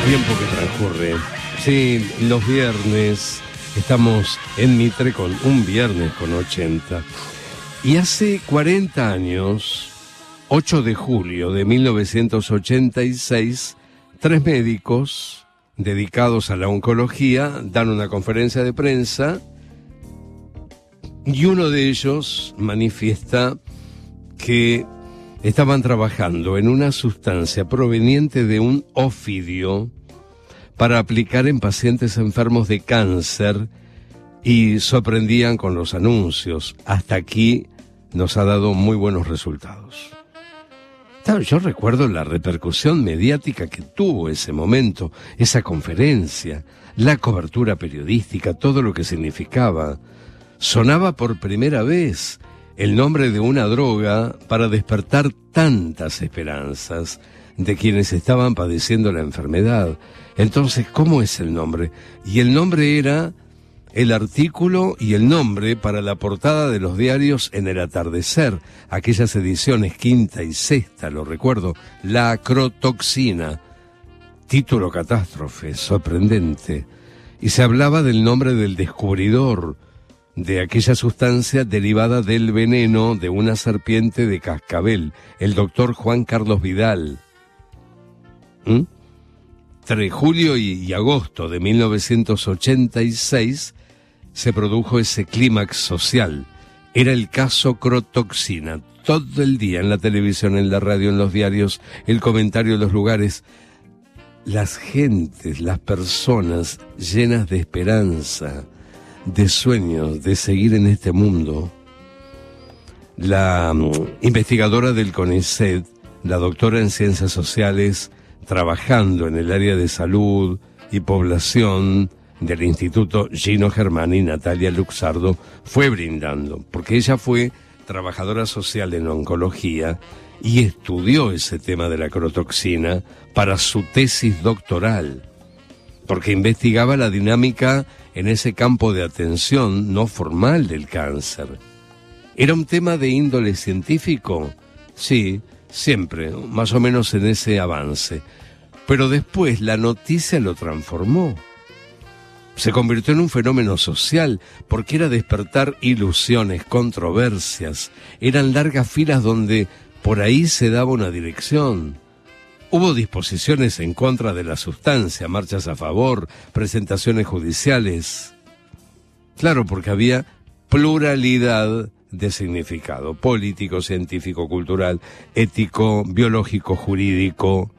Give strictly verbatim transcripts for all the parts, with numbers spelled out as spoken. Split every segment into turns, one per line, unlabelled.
tiempo que transcurre. Sí, los viernes estamos en Mitre con un viernes con ochenta. Y hace cuarenta años, ocho de julio de mil novecientos ochenta y seis, tres médicos dedicados a la oncología dan una conferencia de prensa y uno de ellos manifiesta que estaban trabajando en una sustancia proveniente de un ofidio para aplicar en pacientes enfermos de cáncer y sorprendían con los anuncios. Hasta aquí nos ha dado muy buenos resultados. Yo recuerdo la repercusión mediática que tuvo ese momento, esa conferencia, la cobertura periodística, todo lo que significaba. Sonaba por primera vez el nombre de una droga para despertar tantas esperanzas de quienes estaban padeciendo la enfermedad. Entonces, ¿cómo es el nombre? Y el nombre era el artículo y el nombre para la portada de los diarios en el atardecer, aquellas ediciones quinta y sexta, lo recuerdo, la acrotoxina, título catástrofe, sorprendente, y se hablaba del nombre del descubridor de aquella sustancia derivada del veneno de una serpiente de cascabel, el doctor Juan Carlos Vidal. ¿Mm? Entre julio y, y agosto de mil novecientos ochenta y seis se produjo ese clímax social. Era el caso Crotoxina. Todo el día en la televisión, en la radio, en los diarios, el comentario en los lugares. Las gentes, las personas llenas de esperanza, de sueños, de seguir en este mundo. La um, investigadora del CONICET, la doctora en Ciencias Sociales, trabajando en el área de salud y población del Instituto Gino Germani, Natalia Luxardo, fue brindando, porque ella fue trabajadora social en oncología y estudió ese tema de la crotoxina para su tesis doctoral, porque investigaba la dinámica en ese campo de atención no formal del cáncer. ¿Era un tema de índole científico? Sí, siempre, más o menos en ese avance. Pero después la noticia lo transformó. Se convirtió en un fenómeno social, porque era despertar ilusiones, controversias. Eran largas filas donde por ahí se daba una dirección. Hubo disposiciones en contra de la sustancia, marchas a favor, presentaciones judiciales. Claro, porque había pluralidad de significado, político, científico, cultural, ético, biológico, jurídico.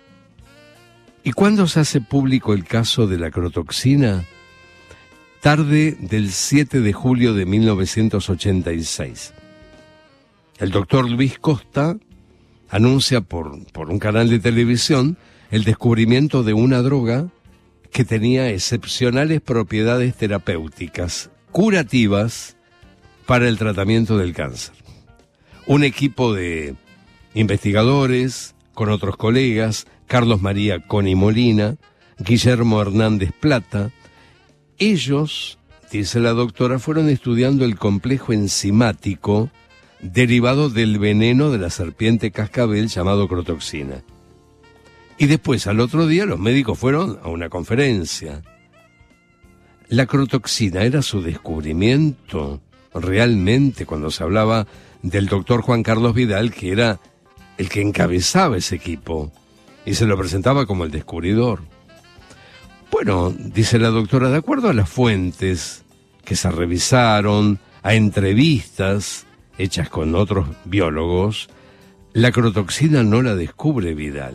¿Y cuándo se hace público el caso de la crotoxina? Tarde del siete de julio de mil novecientos ochenta y seis. El doctor Luis Costa anuncia por, por un canal de televisión el descubrimiento de una droga que tenía excepcionales propiedades terapéuticas, curativas, para el tratamiento del cáncer. Un equipo de investigadores, con otros colegas, Carlos María Coni Molina, Guillermo Hernández Plata, ellos, dice la doctora, fueron estudiando el complejo enzimático derivado del veneno de la serpiente cascabel llamado crotoxina. Y después, al otro día, los médicos fueron a una conferencia. La crotoxina era su descubrimiento, realmente, cuando se hablaba del doctor Juan Carlos Vidal, que era el que encabezaba ese equipo, y se lo presentaba como el descubridor. Bueno, dice la doctora, de acuerdo a las fuentes que se revisaron, a entrevistas hechas con otros biólogos, la crotoxina no la descubre Vidal.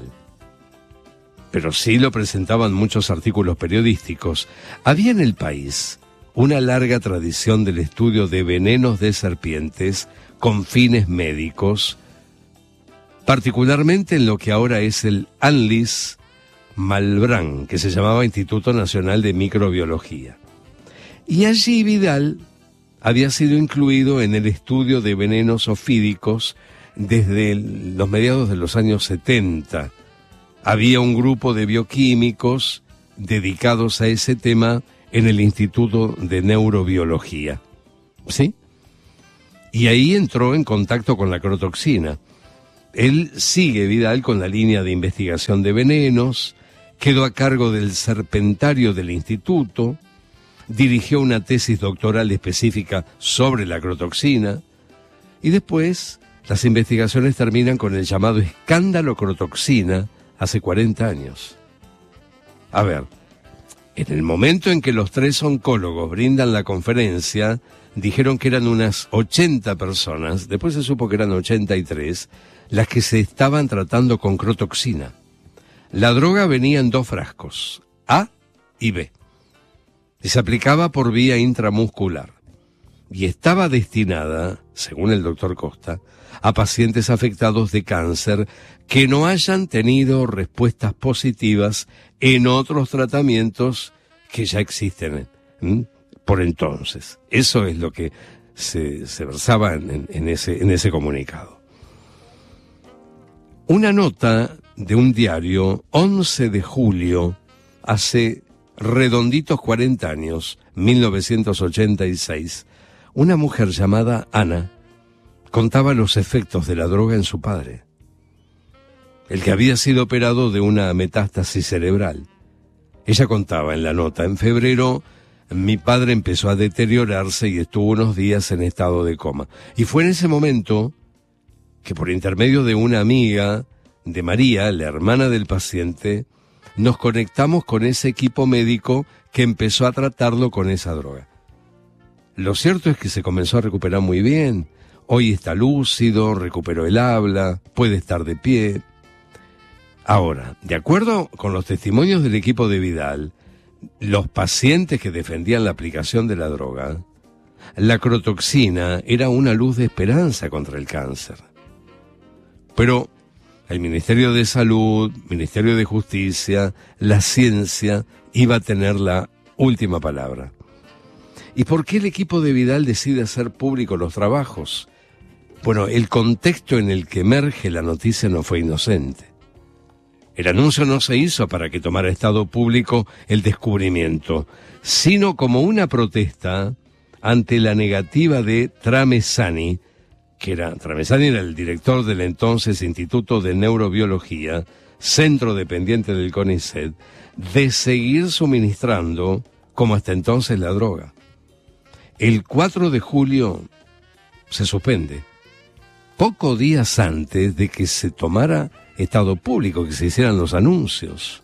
Pero sí lo presentaban muchos artículos periodísticos. Había en el país una larga tradición del estudio de venenos de serpientes con fines médicos, particularmente en lo que ahora es el ANLIS Malbrán, que se llamaba Instituto Nacional de Microbiología. Y allí Vidal había sido incluido en el estudio de venenos ofídicos desde el, los mediados de los años setenta. Había un grupo de bioquímicos dedicados a ese tema en el Instituto de Neurobiología. ¿Sí? Y ahí entró en contacto con la crotoxina. Él sigue, Vidal, con la línea de investigación de venenos quedó a cargo del serpentario del instituto, dirigió una tesis doctoral específica sobre la crotoxina, y después las investigaciones terminan con el llamado escándalo crotoxina hace cuarenta años. A ver, en el momento en que los tres oncólogos brindan la conferencia, dijeron que eran unas ochenta personas, después se supo que eran ochenta y tres, las que se estaban tratando con crotoxina. La droga venía en dos frascos, A y B, y se aplicaba por vía intramuscular, y estaba destinada, según el doctor Costa, a pacientes afectados de cáncer que no hayan tenido respuestas positivas en otros tratamientos que ya existen ¿m? por entonces. Eso es lo que se, se versaba en, en, ese, en ese comunicado. Una nota de un diario, once de julio, hace redonditos cuarenta años, mil novecientos ochenta y seis, una mujer llamada Ana contaba los efectos de la droga en su padre, el que había sido operado de una metástasis cerebral. Ella contaba en la nota: en febrero mi padre empezó a deteriorarse y estuvo unos días en estado de coma. Y fue en ese momento que, por intermedio de una amiga de María, la hermana del paciente, nos conectamos con ese equipo médico que empezó a tratarlo con esa droga. Lo cierto es que se comenzó a recuperar muy bien. Hoy está lúcido, recuperó el habla, puede estar de pie. Ahora, de acuerdo con los testimonios del equipo de Vidal, los pacientes que defendían la aplicación de la droga, la crotoxina era una luz de esperanza contra el cáncer. Pero el Ministerio de Salud, Ministerio de Justicia, la ciencia iba a tener la última palabra. ¿Y por qué el equipo de Vidal decide hacer públicos los trabajos? Bueno, el contexto en el que emerge la noticia no fue inocente. El anuncio no se hizo para que tomara estado público el descubrimiento, sino como una protesta ante la negativa de Tramezzani, que era, Tramezzani era el director del entonces Instituto de Neurobiología, centro dependiente del CONICET, de seguir suministrando, como hasta entonces, la droga. El cuatro de julio se suspende, pocos días antes de que se tomara estado público, que se hicieran los anuncios.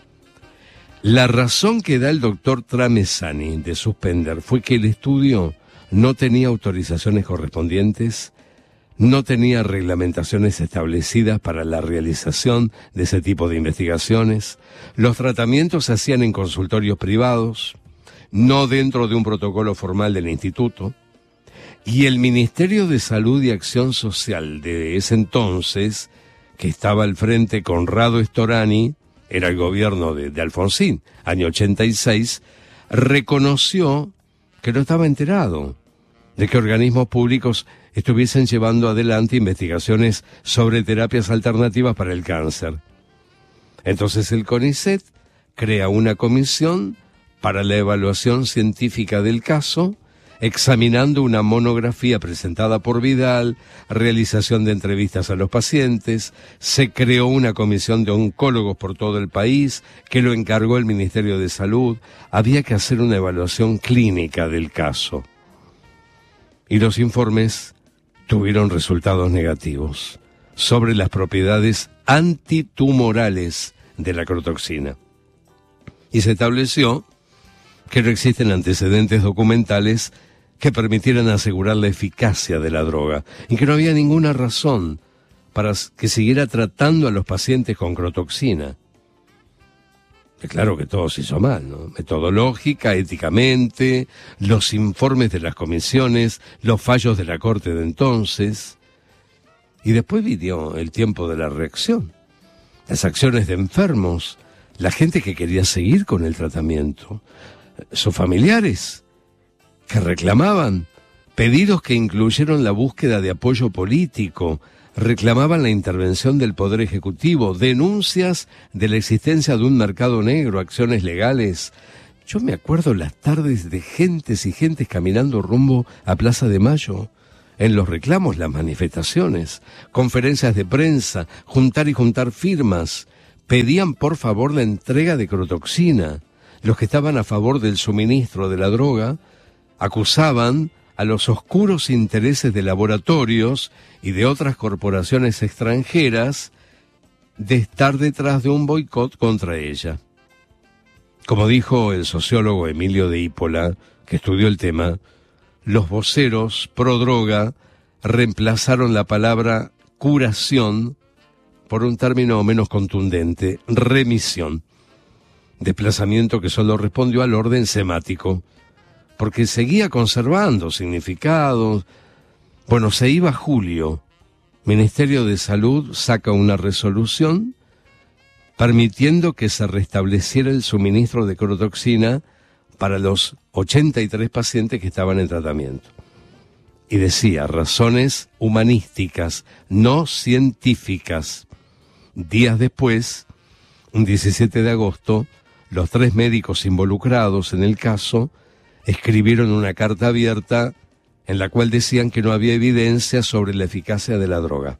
La razón que da el doctor Tramezzani de suspender fue que el estudio no tenía autorizaciones correspondientes, no tenía reglamentaciones establecidas para la realización de ese tipo de investigaciones, los tratamientos se hacían en consultorios privados, no dentro de un protocolo formal del instituto, y el Ministerio de Salud y Acción Social de ese entonces, que estaba al frente Conrado Storani, era el gobierno de, de Alfonsín, año ochenta y seis, reconoció que no estaba enterado de que organismos públicos estuviesen llevando adelante investigaciones sobre terapias alternativas para el cáncer. Entonces el CONICET crea una comisión para la evaluación científica del caso, examinando una monografía presentada por Vidal, realización de entrevistas a los pacientes. Se creó una comisión de oncólogos por todo el país, que lo encargó el Ministerio de Salud. Había que hacer una evaluación clínica del caso. Y los informes tuvieron resultados negativos sobre las propiedades antitumorales de la crotoxina. Y se estableció que no existen antecedentes documentales que permitieran asegurar la eficacia de la droga, y que no había ninguna razón para que siguiera tratando a los pacientes con crotoxina. Que claro que todo se hizo mal, ¿no? Metodológica, éticamente, los informes de las comisiones, los fallos de la corte de entonces. Y después vino el tiempo de la reacción, las acciones de enfermos, la gente que quería seguir con el tratamiento, sus familiares que reclamaban, pedidos que incluyeron la búsqueda de apoyo político, reclamaban la intervención del Poder Ejecutivo, denuncias de la existencia de un mercado negro, acciones legales. Yo me acuerdo las tardes de gentes y gentes caminando rumbo a Plaza de Mayo, en los reclamos, las manifestaciones, conferencias de prensa, juntar y juntar firmas, pedían por favor la entrega de crotoxina. Los que estaban a favor del suministro de la droga acusaban a los oscuros intereses de laboratorios y de otras corporaciones extranjeras de estar detrás de un boicot contra ella. Como dijo el sociólogo Emilio de Ípola, que estudió el tema, los voceros pro droga reemplazaron la palabra curación por un término menos contundente, remisión, desplazamiento que solo respondió al orden semático, porque seguía conservando significados. Bueno, se iba julio, Ministerio de Salud saca una resolución permitiendo que se restableciera el suministro de crotoxina para los ochenta y tres pacientes que estaban en tratamiento. Y decía, razones humanísticas, no científicas. Días después, un diecisiete de agosto, los tres médicos involucrados en el caso escribieron una carta abierta en la cual decían que no había evidencia sobre la eficacia de la droga.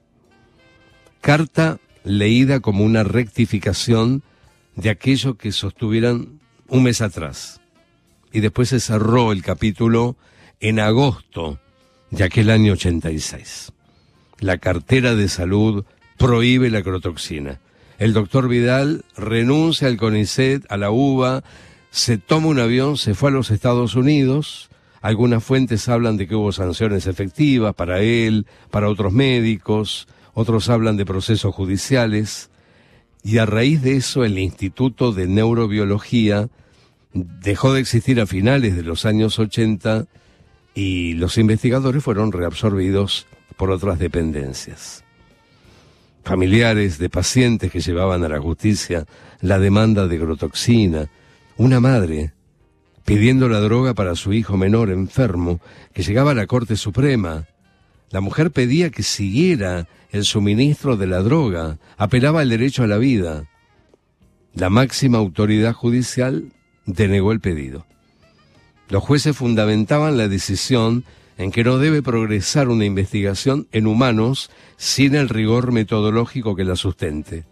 Carta leída como una rectificación de aquello que sostuvieran un mes atrás. Y después se cerró el capítulo en agosto de aquel año ochenta y seis. La cartera de salud prohíbe la crotoxina. El doctor Vidal renuncia al CONICET, a la UBA, se toma un avión, se fue a los Estados Unidos. Algunas fuentes hablan de que hubo sanciones efectivas para él, para otros médicos, otros hablan de procesos judiciales, y a raíz de eso el Instituto de Neurobiología dejó de existir a finales de los años ochenta y los investigadores fueron reabsorbidos por otras dependencias. Familiares de pacientes que llevaban a la justicia la demanda de crotoxina, una madre pidiendo la droga para su hijo menor enfermo, que llegaba a la Corte Suprema. La mujer pedía que siguiera el suministro de la droga, apelaba al derecho a la vida. La máxima autoridad judicial denegó el pedido. Los jueces fundamentaban la decisión en que no debe progresar una investigación en humanos sin el rigor metodológico que la sustente.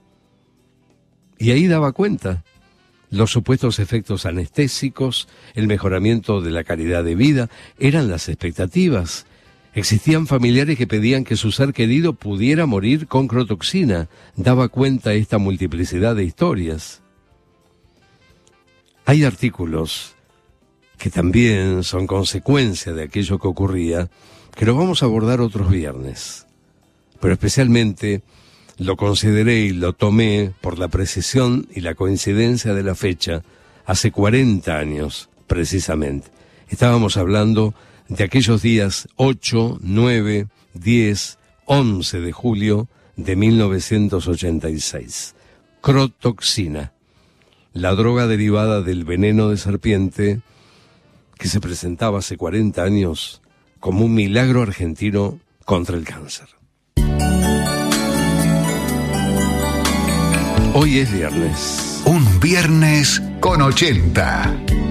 Y ahí daba cuenta. Los supuestos efectos anestésicos, el mejoramiento de la calidad de vida, eran las expectativas. Existían familiares que pedían que su ser querido pudiera morir con crotoxina. Daba cuenta esta multiplicidad de historias. Hay artículos que también son consecuencia de aquello que ocurría, que lo vamos a abordar otros viernes. Pero especialmente lo consideré y lo tomé por la precisión y la coincidencia de la fecha, hace cuarenta años, precisamente. Estábamos hablando de aquellos días ocho, nueve, diez, once de julio de mil novecientos ochenta y seis. Crotoxina, la droga derivada del veneno de serpiente que se presentaba hace cuarenta años como un milagro argentino contra el cáncer. Hoy es viernes.
Un viernes con ochenta.